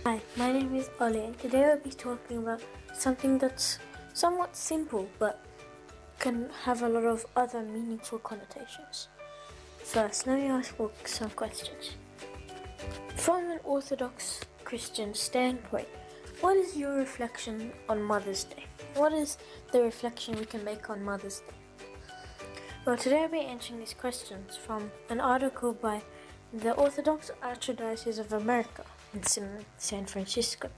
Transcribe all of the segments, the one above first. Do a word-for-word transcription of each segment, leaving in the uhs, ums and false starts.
Hi, my name is Ollie, and today I'll be talking about something that's somewhat simple but can have a lot of other meaningful connotations. First, let me ask some questions. From an Orthodox Christian standpoint, what is your reflection on Mother's Day? What is the reflection we can make on Mother's Day? Well, today I'll be answering these questions from an article by the Orthodox Archdiocese of America in San Francisco.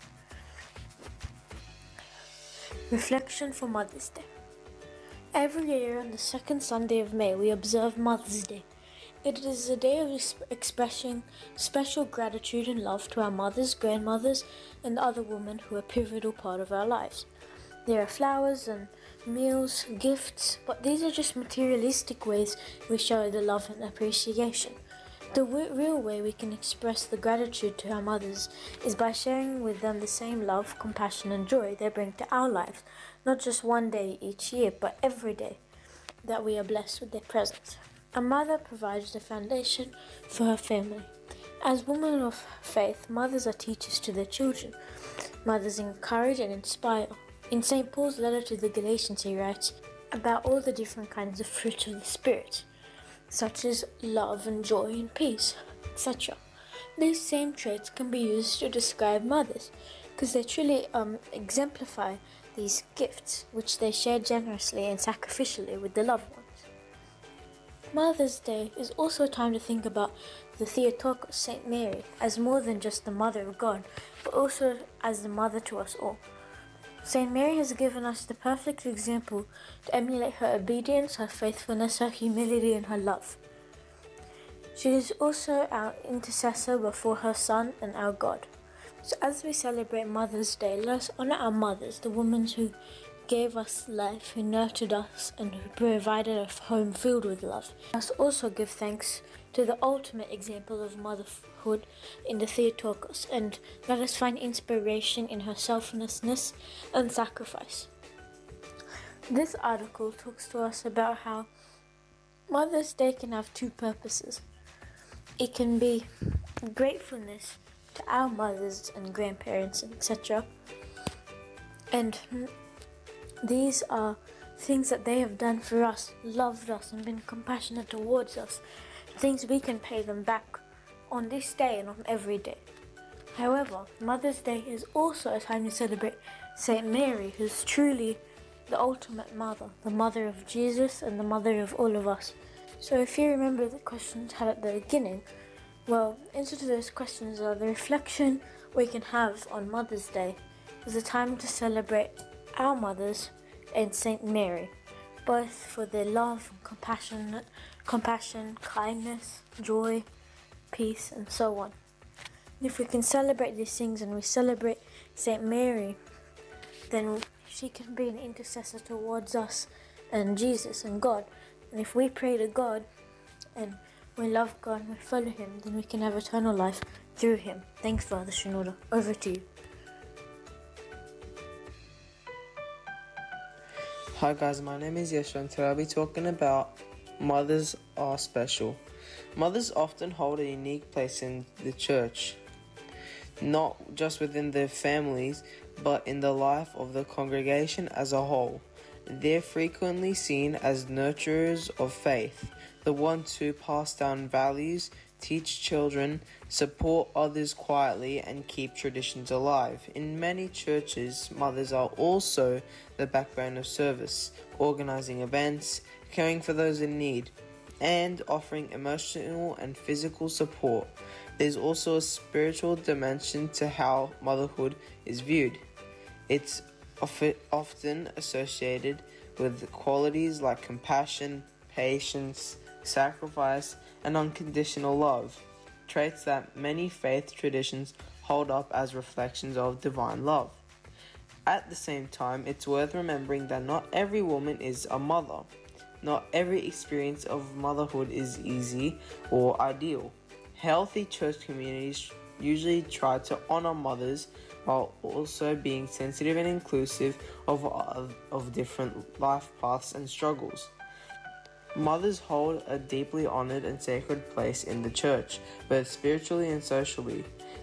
Reflection for Mother's Day. Every year on the second Sunday of May, we observe Mother's Day. It is a day of expressing special gratitude and love to our mothers, grandmothers, and other women who are a pivotal part of our lives. There are flowers and meals, gifts, but these are just materialistic ways we show the love and appreciation. The w- real way we can express the gratitude to our mothers is by sharing with them the same love, compassion, and joy they bring to our lives, not just one day each year, but every day that we are blessed with their presence. A mother provides the foundation for her family. As women of faith, mothers are teachers to their children. Mothers encourage and inspire. In Saint Paul's letter to the Galatians, he writes about all the different kinds of fruit of the Spirit, such as love and joy and peace, et cetera. These same traits can be used to describe mothers, because they truly um, exemplify these gifts, which they share generously and sacrificially with the loved ones. Mother's Day is also a time to think about the Theotokos, Saint Mary, as more than just the Mother of God, but also as the mother to us all. Saint Mary has given us the perfect example to emulate her obedience, her faithfulness, her humility, and her love. She is also our intercessor before her Son and our God. So as we celebrate Mother's Day, let us honor our mothers, the women who gave us life, who nurtured us, and who provided a home filled with love. Let us also give thanks to the ultimate example of motherhood in the Theotokos, and let us find inspiration in her selflessness and sacrifice. This article talks to us about how Mother's Day can have two purposes. It can be gratefulness to our mothers and grandparents, et cetera. And these are things that they have done for us, loved us, and been compassionate towards us. Things we can pay them back on this day and on every day. However, Mother's Day is also a time to celebrate Saint Mary, who's truly the ultimate mother, the mother of Jesus and the mother of all of us. So if you remember the questions had at the beginning, well, answer to those questions are the reflection we can have on Mother's Day is a time to celebrate our mothers and Saint Mary, both for their love, compassion, compassion, kindness, joy, peace, and so on. And if we can celebrate these things and we celebrate Saint Mary, then she can be an intercessor towards us and Jesus and God. And if we pray to God and we love God and we follow Him, then we can have eternal life through Him. Thanks, Father Shinoda. Over to you. Hi guys, my name is Yeshua and today I'll be talking about mothers are special. Mothers often hold a unique place in the church, not just within their families, but in the life of the congregation as a whole. They're frequently seen as nurturers of faith, the ones who pass down values, teach children, support others quietly, and keep traditions alive. In many churches, mothers are also the backbone of service, organizing events, caring for those in need, and offering emotional and physical support. There's also a spiritual dimension to how motherhood is viewed. It's often associated with qualities like compassion, patience, sacrifice, and unconditional love, traits that many faith traditions hold up as reflections of divine love. At the same time, it's worth remembering that not every woman is a mother. Not every experience of motherhood is easy or ideal. Healthy church communities usually try to honor mothers while also being sensitive and inclusive of, of, of different life paths and struggles. Mothers hold a deeply honored and sacred place in the church, both spiritually and socially.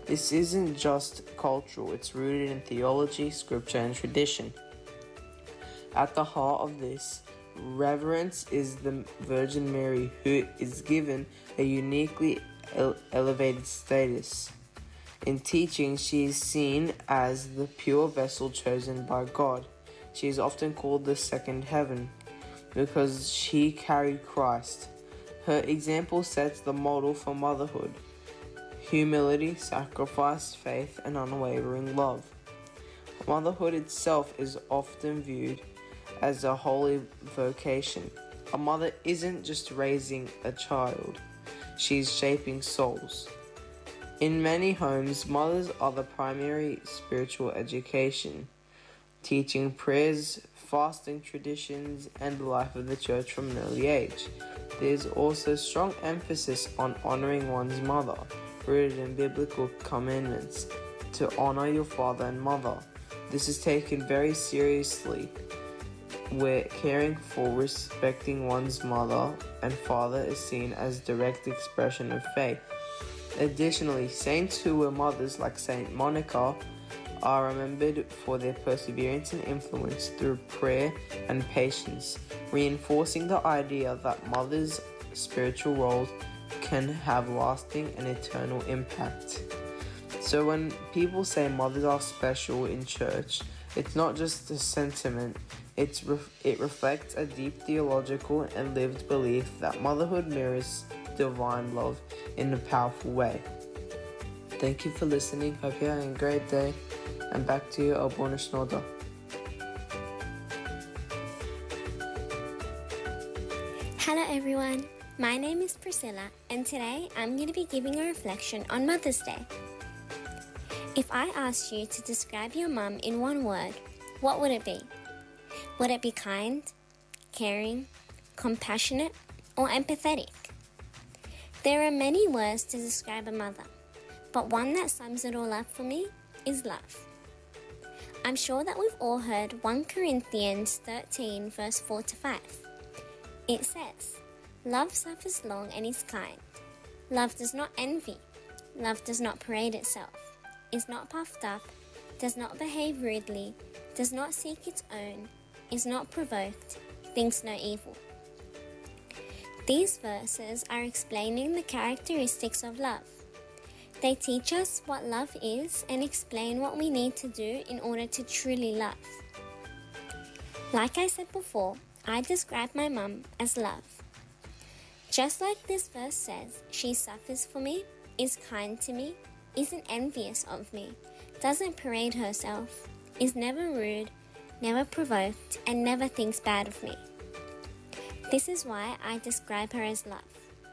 This isn't just cultural, it's rooted in theology, scripture, and tradition. At the heart of this reverence is the Virgin Mary, who is given a uniquely ele- elevated status. In teaching, she is seen as the pure vessel chosen by God. She is often called the second heaven because she carried Christ. Her example sets the model for motherhood: humility, sacrifice, faith, and unwavering love. Motherhood itself is often viewed as a holy vocation. A mother isn't just raising a child, she's shaping souls. In many homes, mothers are the primary spiritual education, teaching prayers, fasting traditions, and the life of the church from an early age. There is also strong emphasis on honoring one's mother, rooted in biblical commandments to honor your father and mother. This is taken very seriously, where caring for, respecting one's mother and father is seen as direct expression of faith. Additionally, saints who were mothers like Saint Monica are remembered for their perseverance and influence through prayer and patience, reinforcing the idea that mothers' spiritual roles can have lasting and eternal impact. So when people say mothers are special in church, it's not just a sentiment, it's ref- it reflects a deep theological and lived belief that motherhood mirrors divine love in a powerful way. Thank you for listening. Hope you're having a great day. And back to you, Albona Schnoder. Hello everyone, my name is Priscilla and today I'm going to be giving a reflection on Mother's Day. If I asked you to describe your mum in one word, what would it be? Would it be kind, caring, compassionate, or empathetic? There are many words to describe a mother, but one that sums it all up for me is love. I'm sure that we've all heard First Corinthians thirteen verse four to five. It says, "Love suffers long and is kind. Love does not envy. Love does not parade itself, is not puffed up, does not behave rudely, does not seek its own, is not provoked, thinks no evil." These verses are explaining the characteristics of love. They teach us what love is and explain what we need to do in order to truly love. Like I said before, I describe my mum as love. Just like this verse says, she suffers for me, is kind to me, isn't envious of me, doesn't parade herself, is never rude, never provoked, and never thinks bad of me. This is why I describe her as love.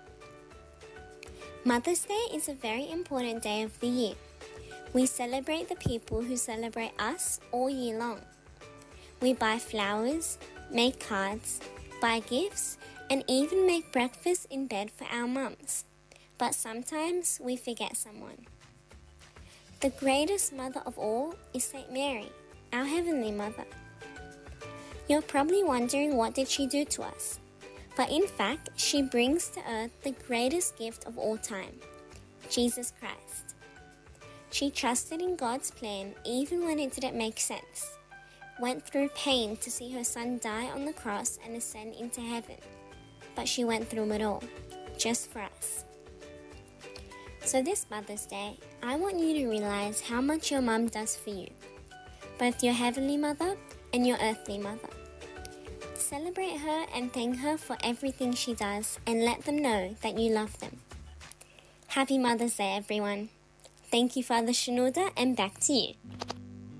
Mother's Day is a very important day of the year. We celebrate the people who celebrate us all year long. We buy flowers, make cards, buy gifts, and even make breakfast in bed for our mums. But sometimes we forget someone. The greatest mother of all is Saint Mary, our Heavenly Mother. You're probably wondering, what did she do to us? But in fact, she brings to earth the greatest gift of all time, Jesus Christ. She trusted in God's plan even when it didn't make sense, went through pain to see her son die on the cross and ascend into heaven. But she went through it all, just for us. So this Mother's Day, I want you to realize how much your mum does for you, both your Heavenly Mother and your earthly mother. Celebrate her and thank her for everything she does and let them know that you love them. Happy Mother's Day, everyone. Thank you, Father Schnoder, and back to you.